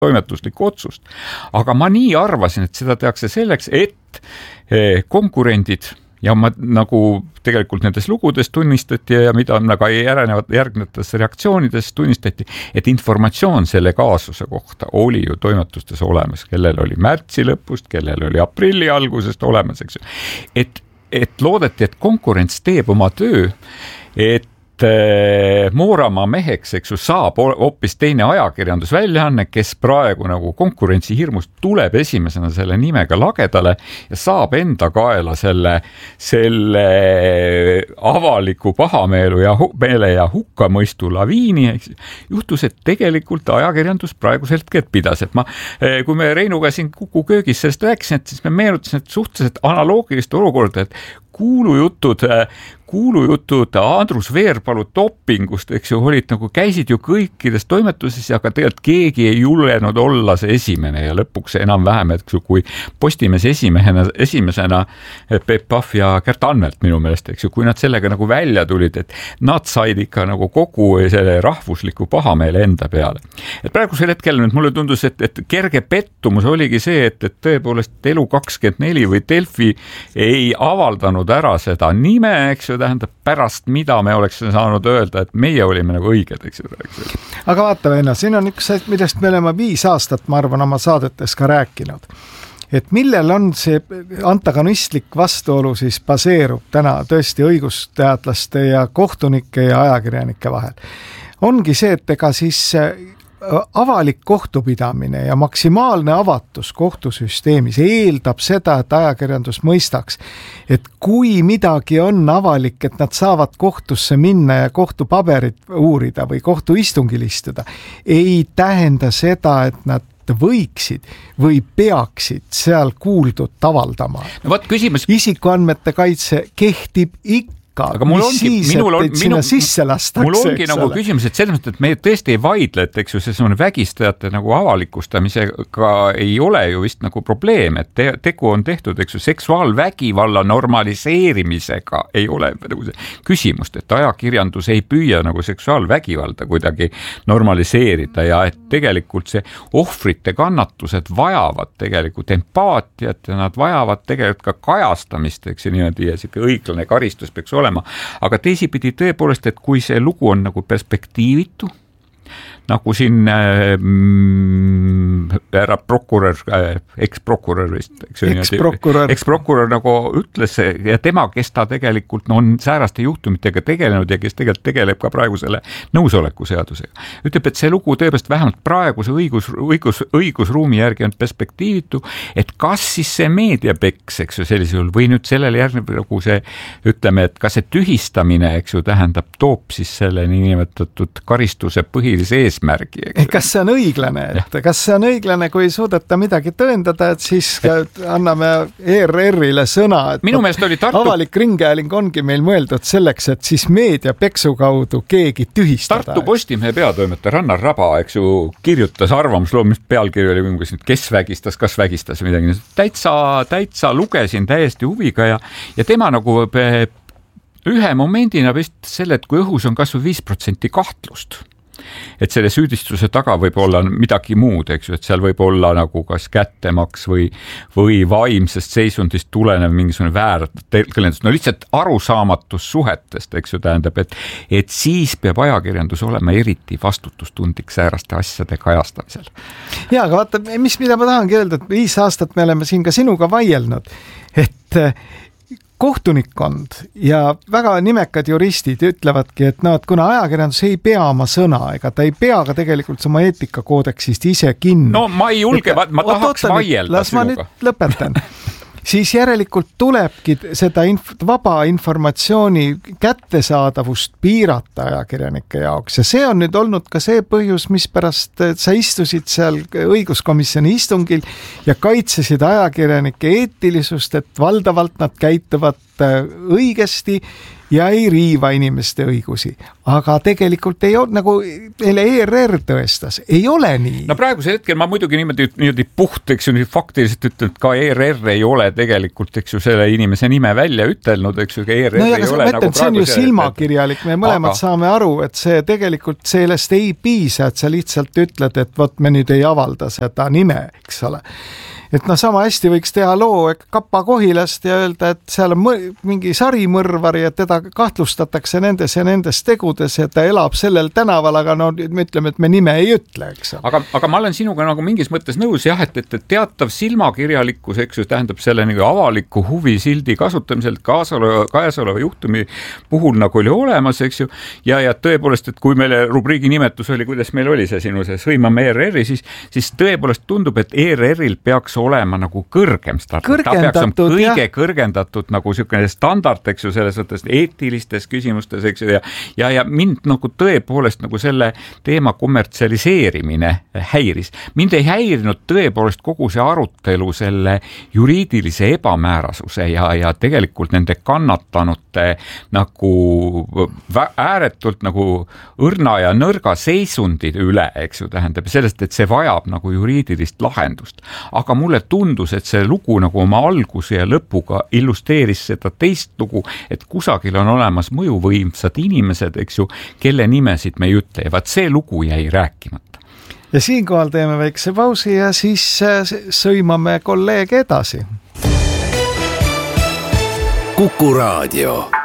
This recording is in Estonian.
toimetuslikku otsust. Aga ma nii arvasin, et seda tehakse selleks, et konkurendid ja ma nagu tegelikult nendes lugudes tunnistati ja mida ka järgnevates reaktsioonides tunnistati, et informatsioon selle kaasuse kohta oli ju toimetustes olemas, kellel oli märtsi lõpust, kellel oli aprilli algusest olemas, eks ju. Et loodeti, et konkurents teeb oma töö, et Mooramaa meheks, eks ju, saab hoopis teine ajakirjandusväljaanne, kes praegu nagu konkurentsi hirmust tuleb esimesena selle nimega lagedale ja saab enda kaela selle avaliku pahameelu ja meele ja hukkamõistu laviini. Juhtus, et tegelikult ajakirjandus praegusel hetkel pidas, et kui me Reinuga siin Kuku köögis sellest rääkisin, siis me meenutasin, et suhteliselt analoogilist olukorda, et kuulujutud Andrus Veerpalu dopingust, eks ju, olid nagu käisid ju kõikides toimetuses, aga tegelikult keegi ei julgenud olla see esimene ja lõpuks enam-vähem, et kui Postimees esimesena Peep Pahv ja Kärt Anvelt minu meelest, eks ju, kui nad sellega nagu välja tulid, et nad said ikka nagu kogu selle rahvusliku pahameele enda peale. Et praegusel hetkel nüüd mulle tundus, et kerge pettumus oligi see, et tõepoolest Elu24 või Delfi ei avaldanud ära seda nime, eks ju, tähendab pärast, mida me oleks saanud öelda, et meie olime nagu õiged, eks ju. Aga vaata, Venno, siin on üks, millest me oleme 5 aastat, ma arvan, oma saadetes ka rääkinud. Et millel on see antagonistlik vastuolu siis baseerub täna tõesti õigusteadlaste ja kohtunike ja ajakirjanike vahel. Ongi see, et ega siis avalik kohtupidamine ja maksimaalne avatus kohtusüsteemis eeldab seda, et ajakirjandus mõistaks, et kui midagi on avalik, et nad saavad kohtusse minna ja kohtupaberit uurida või kohtuistungil istuda, ei tähenda seda, et nad võiksid või peaksid seal kuuldut avaldama. No võt, küsimus... Isikuandmete kaitse kehtib ikka. Aga mul ongi nagu küsimus, et selles mõttes, et me tõesti ei vaidle, et eks ju see vägistajate nagu avalikustamisega ei ole ju vist nagu probleem, et tegu on tehtud, eks ju, seksuaalvägivalla normaliseerimisega ei ole nagu see küsimust, et ajakirjandus ei püüa nagu seksuaalvägivalda kuidagi normaliseerida ja et tegelikult see ohvrite kannatused vajavad tegelikult empaatiat ja nad vajavad tegelikult ka kajastamist, eks ju niimoodi ja siuke õiglane karistus peaks olema. Aga teisipidi tõepoolest, et kui see lugu on nagu perspektiivitu, nagu siin härra prokurör, eksprokurör vist, eksprokurör nagu ütles ja tema, kes ta tegelikult on sääraste juhtumitega tegelenud ja kes tegelikult tegeleb ka praegu selle nõusoleku seadusega. Ütleb, et see lugu tõepoolest vähemalt praeguse õigusruumi järgi on perspektiivitu, et kas siis see meediapeks, eks ju, sellisel või nüüd sellele järgneb nagu see, ütleme, et kas see tühistamine, eks ju, tähendab, toob siis selle niinimetatud karistuse põhilise eesmärgi. Kas see on õiglane, et kas see on õiglane, kui ei suudeta midagi tõendada, et siis anname ERR-ile sõna, et minu meelest oli avalik ringhääling ongi meil mõeldud selleks, et siis meediapeksu kaudu keegi tühistada. Tartu Postimehe peatoimetaja Rannar Raba, eks ju, kirjutas arvamusloo, mis pealkiri oli, kes vägistas, kas vägistas midagi. Täitsa lugesin täiesti huviga ja tema nagu ühe momendina vist selle, et kui õhus on kasvu 5% kahtlust, et selle süüdistuse taga võib olla midagi muud, eks ju, et seal võib olla nagu kas kättemaks või vaimsest seisundist tulenev mingisugune väärtõlgendus, no lihtsalt arusaamatus suhetest, eks ju, tähendab, et siis peab ajakirjandus olema eriti vastutustundlik sääraste asjade kajastamisel. Ja, aga vaata, mida ma tahangi öelda, et 5 aastat me oleme siin ka sinuga vaielnud, et kohtunikkond ja väga nimekad juristid ütlevadki, et kuna ajakirjandus ei pea oma sõna, ega ta ei pea ka tegelikult oma eetikakoodeksist ise kinni. No ma ei julge, ma tahaks vaielda sinuga. Ma nüüd lõpetan. Siis järelikult tulebki seda vaba informatsiooni kättesaadavust piirata ajakirjanike jaoks ja see on nüüd olnud ka see põhjus, mispärast sa istusid seal õiguskomisjoni istungil ja kaitsesid ajakirjanike eetilisust, et valdavalt nad käituvad õigesti ja ei riiva inimeste õigusi, aga tegelikult ei ole, nagu eile ERR tõestas, ei ole nii. No praegusel hetkel ma muidugi niimoodi puht, eks ju, faktiliselt ütlen, et ka ERR ei ole tegelikult, eks ju, selle inimese nime välja ütelnud, eks ju, ERR no, ei ole nagu see on ju silmakirjalik, me mõlemad saame aru, et see tegelikult sellest ei piisa, et sa lihtsalt ütled, et vot me nüüd ei avalda seda nime, eks ole. Et sama hästi võiks teha loo Kapa Kohilast ja öelda, et seal on mingi sarimõrvari ja teda kahtlustatakse nendes ja nendes tegudes ja ta elab sellel tänaval, aga no me ütleme, et me nime ei ütle, eks. Aga ma olen sinuga nagu mingis mõttes nõus jah, et teatav silmakirjalikkus, eks ju, tähendab selle nagu avaliku huvi sildi kasutamisel käesoleva juhtumi puhul nagu oli olemas, eks ju, ja tõepoolest, et kui meile rubriigi nimetus oli, kuidas meil oli see sinu sõimame ERR-i, siis tõepoolest tundub, et ERR-il peaks olema nagu kõrgem standard, ta peaks olema kõige kõrgendatud nagu niisugune standard, eks ju, selles mõttes eetilistes küsimustes, eks ju, ja mind nagu tõepoolest nagu selle teema kommertsialiseerimine häiris. Mind ei häirinud tõepoolest kogu see arutelu selle juriidilise ebamäärasuse ja tegelikult nende kannatanute nagu ääretult nagu õrna ja nõrga seisundid üle, eks ju, tähendab sellest, et see vajab nagu juriidilist lahendust. Aga mulle tundus, et see lugu nagu oma alguse ja lõpuga illustreeris seda teist lugu, et kusagil on olemas mõjuvõimsad inimesed, eks ju, kelle nimesid me ei ütle ja vaat see lugu jäi rääkimata. Ja siinkohal teeme väikse pausi ja siis sõimame kolleege edasi. Kuku Raadio.